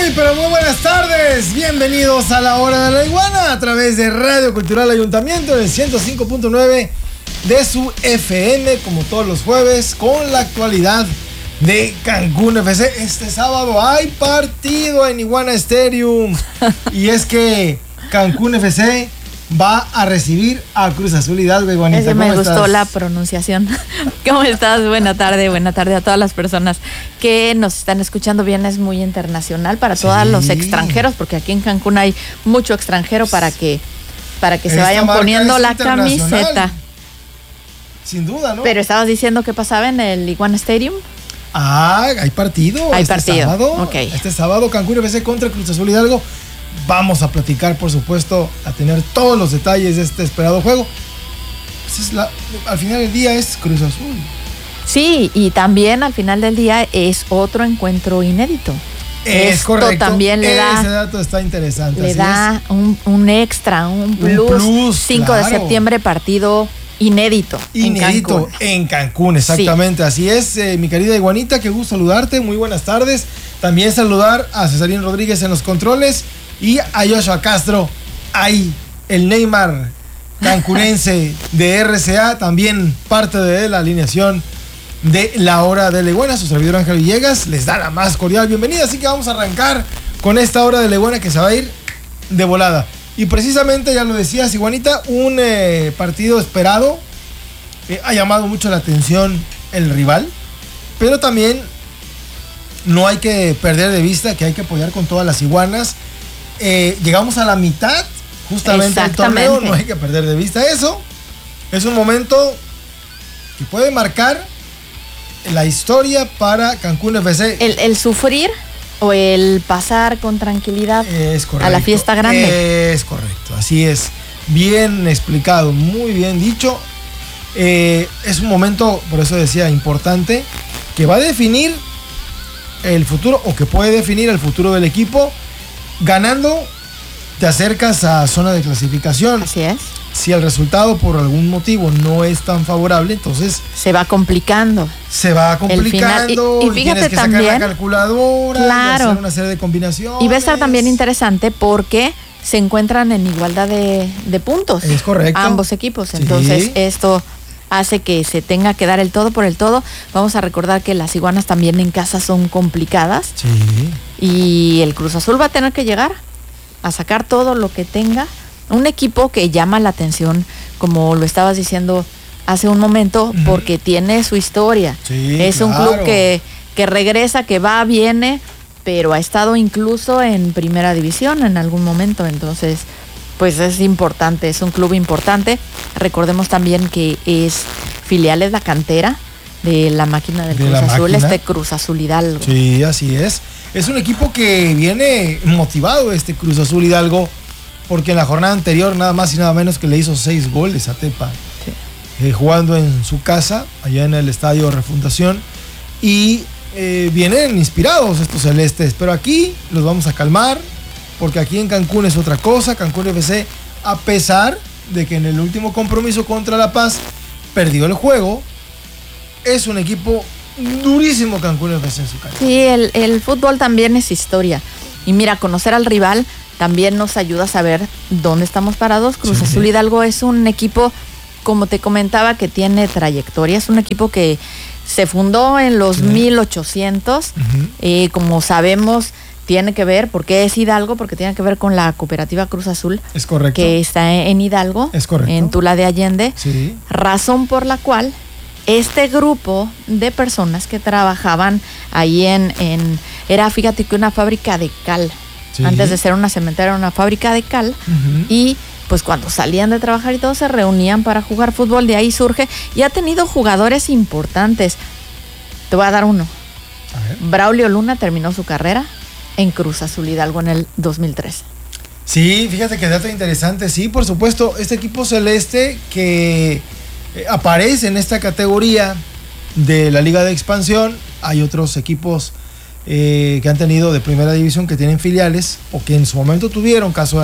pero muy buenas tardes. Bienvenidos a la Hora de la Iguana a través de Radio Cultural Ayuntamiento del 105.9 de su FM, como todos los jueves, con la actualidad de Cancún FC. Este sábado hay partido en Iguana Stadium y es que Cancún FC va a recibir a Cruz Azul Hidalgo. Iguanita, ese me gustó la pronunciación. ¿Cómo estás? Buena tarde a todas las personas que nos están escuchando. Bien, es muy internacional para todos los extranjeros, porque aquí en Cancún hay mucho extranjero para que se vayan poniendo la camiseta. Sin duda, ¿no? Pero estabas diciendo qué pasaba en el Iguana Stadium. Hay partido. Sábado. Okay. Este sábado Cancún FC contra Cruz Azul Hidalgo. Vamos a platicar, por supuesto, a tener todos los detalles de este esperado juego. Pues al final del día es Cruz Azul. Sí, y también al final del día es otro encuentro inédito. Es correcto. También le da, ese dato está interesante. Le da un extra, un plus. 5 de septiembre, partido inédito en Cancún, exactamente. Sí. Así es, mi querida Iguanita, qué gusto saludarte. Muy buenas tardes. También saludar a Cesarín Rodríguez en los controles. Y a Joshua Castro, ahí, el Neymar cancunense de RCA, también parte de la alineación de la Hora de la Iguana. Su servidor Ángel Villegas les da la más cordial bienvenida, así que vamos a arrancar con esta Hora de la Iguana que se va a ir de volada. Y precisamente, ya lo decías, Iguanita, un partido esperado. Ha llamado mucho la atención el rival, pero también no hay que perder de vista que hay que apoyar con todas las iguanas. Llegamos a la mitad justamente del torneo, no hay que perder de vista eso. Es un momento que puede marcar la historia para Cancún FC. El sufrir o el pasar con tranquilidad a la fiesta grande. Es correcto, así es. Bien explicado, muy bien dicho. Es un momento, por eso decía, importante, que va a definir el futuro, o que puede definir el futuro del equipo. Ganando, te acercas a zona de clasificación. Así es. Si el resultado por algún motivo no es tan favorable, entonces se va complicando. Y tienes que también sacar la calculadora, claro, y hacer una serie de combinaciones. Y va a estar también interesante porque se encuentran en igualdad de puntos. Es correcto. Ambos equipos. Entonces, sí, esto hace que se tenga que dar el todo por el todo. Vamos a recordar que las iguanas también en casa son complicadas. Sí. Y el Cruz Azul va a tener que llegar a sacar todo lo que tenga. Un equipo que llama la atención, como lo estabas diciendo hace un momento, porque tiene su historia. Sí, es claro. Un club que regresa, que va, viene, pero ha estado incluso en primera división en algún momento. Entonces, pues es importante, es un club importante. Recordemos también que es filial, es la cantera de la máquina del Cruz Azul, Cruz Azul Hidalgo. Sí, así es. Es un equipo que viene motivado, Cruz Azul Hidalgo, porque en la jornada anterior nada más y nada menos que le hizo 6 goles a Tepa. Sí. Jugando en su casa, allá en el Estadio Refundación. Y vienen inspirados estos celestes, pero aquí los vamos a calmar, porque aquí en Cancún es otra cosa. Cancún FC, a pesar de que en el último compromiso contra La Paz perdió el juego, es un equipo durísimo Cancún FC en su casa. Sí, el fútbol también es historia. Y mira, conocer al rival también nos ayuda a saber dónde estamos parados. Cruz Azul Hidalgo es un equipo, como te comentaba, que tiene trayectoria. Es un equipo que se fundó en los 1800. Como sabemos, tiene que ver, ¿por qué es Hidalgo? Porque tiene que ver con la cooperativa Cruz Azul. Es correcto. Que está en Hidalgo. Es correcto. En Tula de Allende. Sí. Razón por la cual este grupo de personas que trabajaban ahí era, fíjate, que una fábrica de cal. Sí. Antes de ser una cementera, era una fábrica de cal. Y pues cuando salían de trabajar y todo, se reunían para jugar fútbol. De ahí surge, y ha tenido jugadores importantes. Te voy a dar uno. A ver. Braulio Luna terminó su carrera en Cruz Azul Hidalgo en el 2003. Sí, fíjate que dato interesante. Sí, por supuesto, este equipo celeste que aparece en esta categoría de la Liga de Expansión. Hay otros equipos que han tenido de primera división, que tienen filiales o que en su momento tuvieron, caso de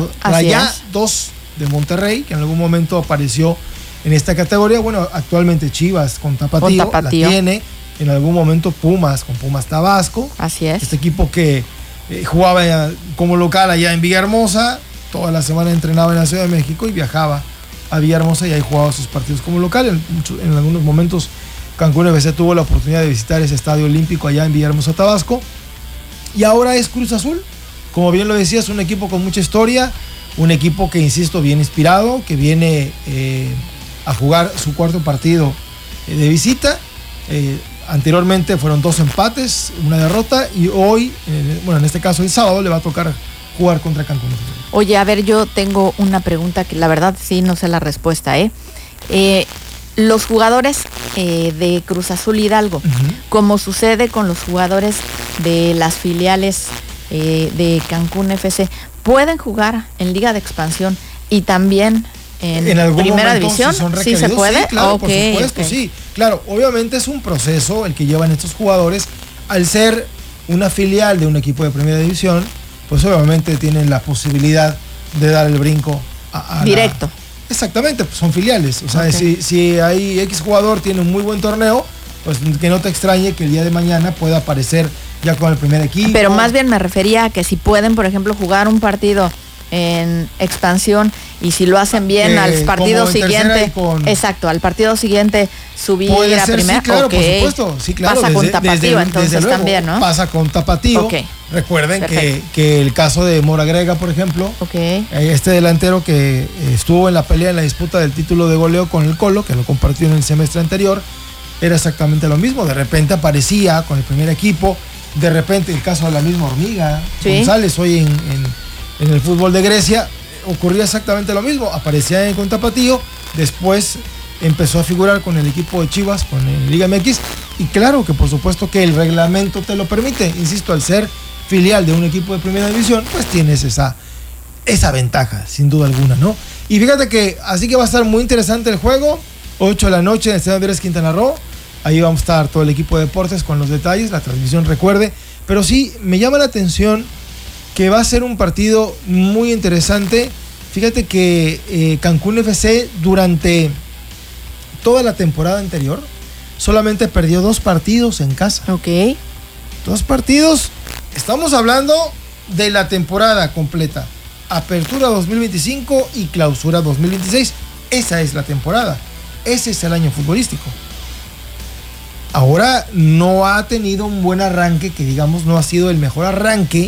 Rayados de Monterrey, que en algún momento apareció en esta categoría. Bueno, actualmente Chivas con Tapatío la tiene, en algún momento Pumas con Pumas Tabasco. Así es. Este equipo que jugaba como local allá en Villahermosa, toda la semana entrenaba en la Ciudad de México y viajaba a Villahermosa y ahí jugaba sus partidos como local. En algunos momentos Cancún FC tuvo la oportunidad de visitar ese estadio olímpico allá en Villahermosa, Tabasco, y ahora es Cruz Azul. Como bien lo decías, un equipo con mucha historia, un equipo que, insisto, bien inspirado, que viene a jugar su cuarto partido de visita. Anteriormente fueron 2 empates, una derrota, y hoy, en este caso el sábado, le va a tocar jugar contra Cancún. Oye, a ver, yo tengo una pregunta que la verdad sí no sé la respuesta, los jugadores de Cruz Azul Hidalgo, como sucede con los jugadores de las filiales de Cancún FC, ¿pueden jugar en Liga de Expansión y también en Primera División? ¿Sí se puede? Sí, claro, por supuesto, sí. Claro, obviamente es un proceso el que llevan estos jugadores. Al ser una filial de un equipo de Primera División, pues obviamente tienen la posibilidad de dar el brinco a directo. Exactamente, pues son filiales. O sea, si hay X jugador tiene un muy buen torneo, pues que no te extrañe que el día de mañana pueda aparecer ya con el primer equipo. Pero más bien me refería a que si pueden, por ejemplo, jugar un partido en expansión y si lo hacen bien al partido siguiente, exacto, al partido siguiente subir a primera. Sí, claro, por supuesto. Sí, claro. Pasa con Tapatío, entonces luego, también, ¿no? Pasa con Tapatío. Recuerden que el caso de Mora Grega, por ejemplo, este delantero que estuvo en la pelea, en la disputa del título de goleo con el Colo, que lo compartió en el semestre anterior, era exactamente lo mismo. De repente aparecía con el primer equipo, de repente el caso de la misma Hormiga González, hoy en el fútbol de Grecia, ocurría exactamente lo mismo. Aparecía con Tapatío, después empezó a figurar con el equipo de Chivas, con el Liga MX, y claro que por supuesto que el reglamento te lo permite. Insisto, al ser filial de un equipo de Primera División, pues tienes esa ventaja, sin duda alguna, ¿no? Y fíjate que así que va a estar muy interesante el juego, 8 de la noche en el Estadio Andrés Quintana Roo. Ahí vamos a estar todo el equipo de deportes con los detalles, la transmisión, recuerde. Pero sí, me llama la atención que va a ser un partido muy interesante. Fíjate que Cancún FC durante toda la temporada anterior solamente perdió 2 partidos en casa. 2 partidos. Estamos hablando de la temporada completa. Apertura 2025 y clausura 2026. Esa es la temporada. Ese es el año futbolístico. Ahora no ha tenido un buen arranque, que digamos no ha sido el mejor arranque.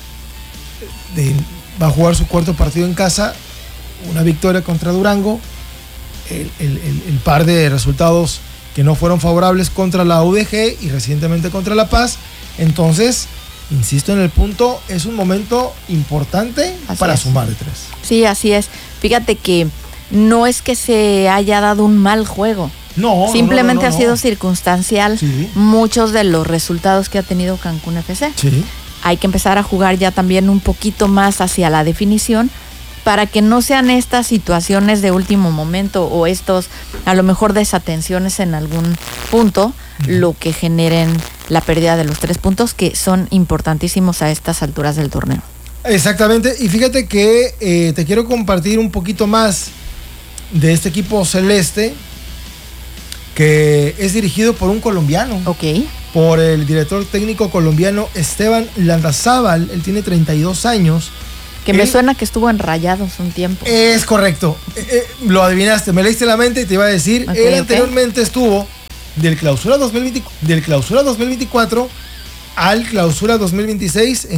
Va a jugar su cuarto partido en casa, una victoria contra Durango, el par de resultados que no fueron favorables contra la UDG y recientemente contra La Paz. Entonces, insisto en el punto, es un momento importante para sumar de 3. Sí, así es. Fíjate que no es que se haya dado un mal juego. No, simplemente ha sido circunstancial muchos de los resultados que ha tenido Cancún FC. Hay que empezar a jugar ya también un poquito más hacia la definición para que no sean estas situaciones de último momento o estos, a lo mejor, desatenciones en algún punto, lo que generen la pérdida de los 3 puntos que son importantísimos a estas alturas del torneo. Exactamente, y fíjate que te quiero compartir un poquito más de este equipo celeste, que es dirigido por un colombiano. Por el director técnico colombiano Esteban Landazábal. Él tiene 32 años. Que me suena que estuvo en Rayados un tiempo. Es correcto. Lo adivinaste, me leíste la mente y te iba a decir. Él anteriormente estuvo del clausura 2024 al clausura 2026